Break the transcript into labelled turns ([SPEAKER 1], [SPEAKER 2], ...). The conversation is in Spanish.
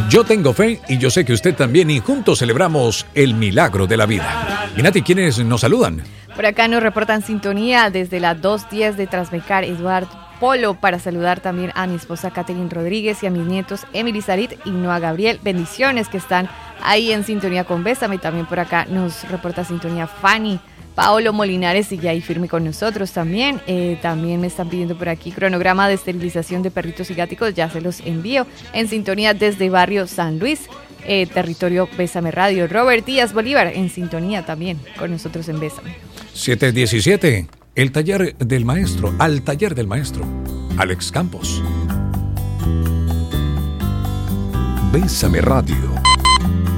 [SPEAKER 1] Yo tengo fe y yo sé que usted también, y juntos celebramos el milagro de la vida. Y Nati, ¿quiénes nos saludan?
[SPEAKER 2] Por acá nos reportan sintonía desde las 2:10 de Transmecar, Eduardo Polo, para saludar también a mi esposa Catherine Rodríguez y a mis nietos Emily Sarit y Noah Gabriel. Bendiciones que están ahí en sintonía con Bésame. También por acá nos reporta sintonía Fanny. Paolo Molinares sigue ahí firme con nosotros también. También me están pidiendo por aquí cronograma de esterilización de perritos y gaticos. Ya se los envío. En sintonía desde Barrio San Luis, territorio Bésame Radio. Robert Díaz Bolívar en sintonía también con nosotros en Bésame.
[SPEAKER 1] 7:17. El taller del maestro. Al taller del maestro. Alex Campos.
[SPEAKER 3] Bésame Radio.